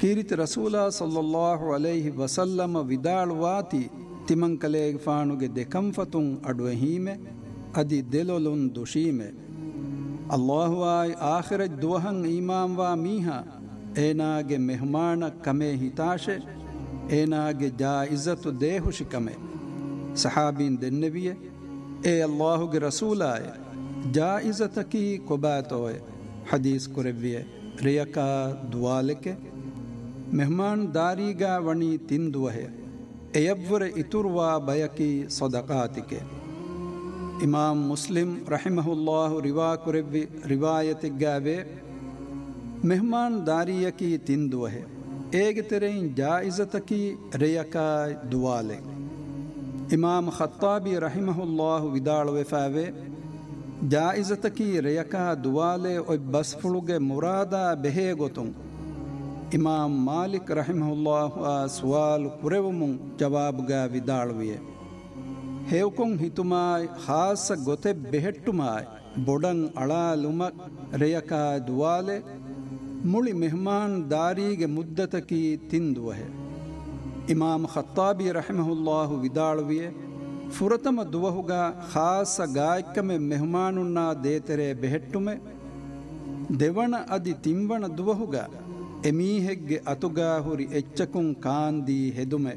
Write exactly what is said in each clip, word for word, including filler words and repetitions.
ಕೀರಿತಿ ರಸೂಲ ಸಲ್ಲಲ್ಲಾಹು ಅಲೈಹಿ ವಸಲ್ಲಮ ವಿದಾಳುವಾತಿ ತಿಮಂಕಲೇಗೆ ಫಾಣುಗೆ ದೆಕಂಫತುಂ ಅಡುವಹೀಮೆ ಅದಿ ದೆಲೊಲುನ್ ದುಶೀಮೆ ಅಲ್ಲಾಹು ಆಯ್ ಆಖಿರಜ್ ದುವಹಂ ಈಮಾಂವಾ ಮೀಹ ಏನಾಗೆ ಮೆಹಮಾನ ಕಮೆ ಹಿತಾಶೆ ಏನಾಗೆ ಜಾ ಇಜ್ಜತು ದೇಹುಶಿ ಕಮೆ ಸಹಾಬೀನ್ ದೆನ್ನೆವಿಯೆ ಏ ಅಲ್ಲಾಹುಗೆ ರಸೂಲಾಯ ಜಾ ಇಜ್ಜತಕಿ ಕೊಬಾತೋಯೆ ಹದೀಸ್ ಕುರೆವ್ವಿಯೆ ರಿಯಕಾ ದುವಾಲೆಕೆ ಮೆಹಮಾನ್ ದಾರಿಗಾ ವಣಿ ತಿಂದುವಹೆ ಎಯವ್ವರೆ ಇತುರ್ವಾ ಬಯಕಿ ಸದಕಾತಿಕೆ ಇಮಾಮ್ ಮುಸ್ಲಿಂ ರಹಿಮಹುಲ್ಲಾಹು ರಿವಾ ಕುರೆವ್ವಿ ರಿವಾಯತಿಗ್ಗಾವೆ ಮೆಹಮಾನ್ ದಾರಿಯಕಿ ತಿಂದುವಹೆ ಏಗೆ ತೆರೆಯಿನ್ ಜಾಯಿಜತಕಿ ರೆಯಕಾ ದುವಾಲೆ ಇಮಾಮ್ ಖತ್ತಾಬಿ ರಹಿಮಹುಲ್ಲಾಹು ವಿದಾಳುವೆಫಾವೆ ಜಾಯಿಜತಕಿ ರೆಯಕಾ ದುವಾಲೆ ಒಯ್ ಬಸ್ಫುಳುಗೆ ಮುರಾದ ಬೆಹೇ ಗೊತುಂ ಇಮಾಮ್ ಮಾಲಿಕ್ ರಹಿಮಹುಲ್ಲಾಹು ಆ ಸುವಾಲು ಕುರೆವುಮುಂ ಜವಾಬುಗಾ ವಿದಾಳುವಿಯೆ ಹೇವ್ಕೊಂ ಹಿತುಮಾಯ್ ಖಾಸ ಗೊತೆ ಬೆಹೆಟ್ಟುಮಾಯ್ ಬೊಡಂ ಅಳಾಲುಮಕ್ ರೆಯಕಾ ದುವಾಲೆ ಮುಳಿ ಮೆಹಮಾನ್ ದಾರಿಗೆ ಮುದ್ದತಕಿ ತಿಂದುವಹೆ ಇಮಾಮ್ ಖತ್ತಾಬಿ ರಹಿಮಹುಲ್ಲಾಹು ವಿದಾಳುವಿಯೆ ಫುರತಮ ದುವಹುಗ ಖಾಸ ಗಾಯಕಮೆ ಮೆಹಮಾನುನ್ನ ದೇತೆರೆ ಬೆಹೆಟ್ಟುಮೆ ದೆವಣ ಅದಿ ತಿಂವಣ ದುವಹುಗ ಎಮೀಹೆಗ್ಗೆ ಅತುಗಾ ಹುರಿ ಎಚ್ಚಕುಂ ಕಾಂದಿ ಹೆದುಮೆ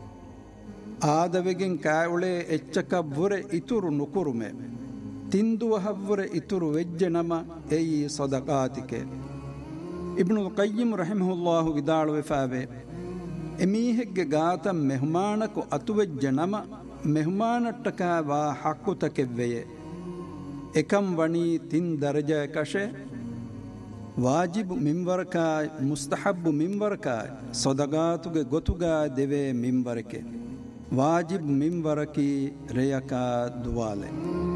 ಆದವೆಗೆಂ ಕಾಯುಳೆ ಎಚ್ಚಕವ್ವುರೆ ಇತುರು ನುಕುರುಮೆ ತಿಂದುವಹವ್ವುರೆ ಇತುರು ವೆಜ್ಜೆ ನಮ ಎಯಿ ಸದಕಾತಿಕೆ ಇಬ್ನುಲ್ ಕಯ್ಯಿಮ್ ರಹಿಮಹುಲ್ಲಾಹು ವಿದಾಳುವೆಫಾವೆ ಎಮೀಹೆಗ್ಗೆ ಗಾತ ಮೆಹಮಾನಕು ಅತುವೆಜ್ಜೆ ನಮ ಮೆಹಮಾನಟ್ಟಕ ವಾ ಹಕ್ಕುತಕೆವ್ವೆಯೆ ಎಕಂ ವಣಿ ತಿನ್ ದರ್ಜ ಕಶೆ ವಾಜಿಬ್ ಮಿಂವರಕಾಯ್ ಮುಸ್ತಹಬ್ಬು ಮಿಂವರಕಾಯ್ ಸೊದಗಾತುಗೆ ಗೊತುಗಾ ದೆವೆ ಮಿಂವರಕೆ ವಾಜಿಬ್ ಮಿಂವರಕಿ ರೆಯಕಾ ದುವಾಲೆ.